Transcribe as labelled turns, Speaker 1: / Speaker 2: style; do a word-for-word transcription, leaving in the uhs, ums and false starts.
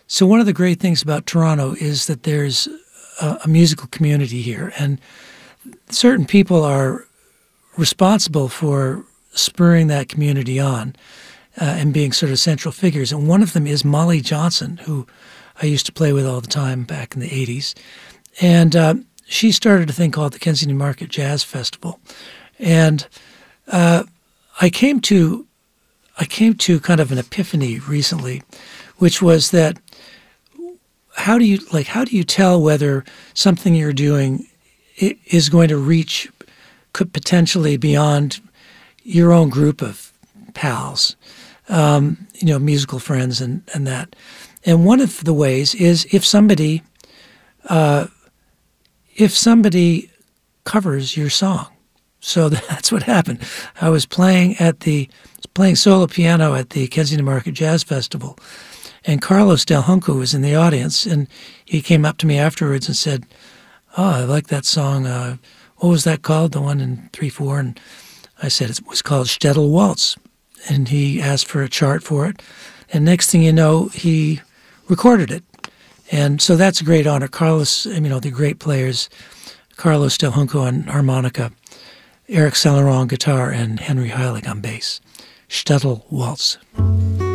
Speaker 1: So one of the great things about Toronto is that there's a, a musical community here, and certain people are responsible for spurring that community on uh, and being sort of central figures. And one of them is Molly Johnson, who I used to play with all the time back in the eighties. And uh, she started a thing called the Kensington Market Jazz Festival. And uh, I came to I came to kind of an epiphany recently, which was that how do you like how do you tell whether something you're doing is going to reach could potentially beyond your own group of pals, um, you know, musical friends and, and that. And one of the ways is if somebody uh, if somebody covers your song. So that's what happened. I was playing at the playing solo piano at the Kensington Market Jazz Festival, and Carlos Del Junco was in the audience, and he came up to me afterwards and said, "Oh, I like that song. Uh, what was that called? The one in three four?" And I said it was called Shtetl Waltz, and he asked for a chart for it. And next thing you know, he recorded it, and so that's a great honor. Carlos, you know, the great players, Carlos Del Junco on harmonica, Eric Saint Laurent on guitar, and Henry Heilig on bass. Shtetl Waltz.